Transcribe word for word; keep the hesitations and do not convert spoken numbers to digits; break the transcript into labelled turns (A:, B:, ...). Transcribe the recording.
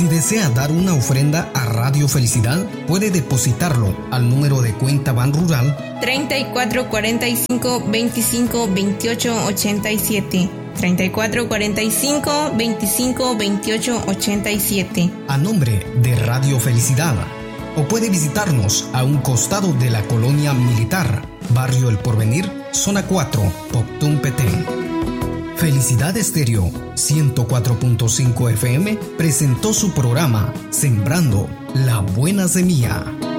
A: Si desea dar una ofrenda a Radio Felicidad, puede depositarlo al número de cuenta Banrural
B: treinta y cuatro cuarenta y cinco veinticinco veintiocho ochenta y siete. treinta y cuatro cuarenta y cinco veinticinco veintiocho ochenta y siete.
A: a nombre de Radio Felicidad. O puede visitarnos a un costado de la colonia militar, Barrio El Porvenir, Zona cuatro, Poctún, Petén. Felicidad Estéreo ciento cuatro punto cinco F M presentó su programa Sembrando la Buena Semilla.